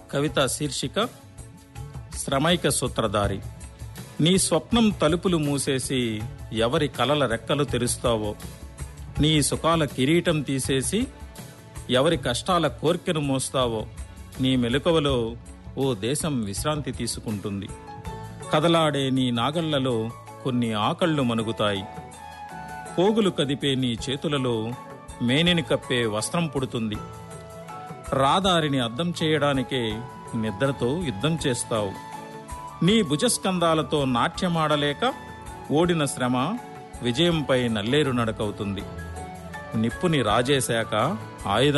కవిత శీర్షిక శ్రమైక సూత్రధారి. నీ స్వప్నం తలుపులు మూసేసి ఎవరి కలల రెక్కలు తెరుస్తావో, నీ సుఖాల కిరీటం తీసేసి ఎవరి కష్టాల కోర్కెను మోస్తావో, నీ మెలకువలో ఓ దేశం విశ్రాంతి తీసుకుంటుంది. కదలాడే నీ నాగళ్లలో కొన్ని ఆకళ్లు మనుగుతాయి. పోగులు కదిపే నీ చేతులలో మేనిని కప్పే వస్త్రం పుడుతుంది. రాదారిని అద్దం చేయడానికే నిద్రతో యుద్ధం చేస్తావు. నీ భుజస్కంధాలతో నాట్యమాడలేక ఓడిన శ్రమ విజయంపై నల్లేరు నడకవుతుంది. నిప్పుని రాజేశాక ఆయుధం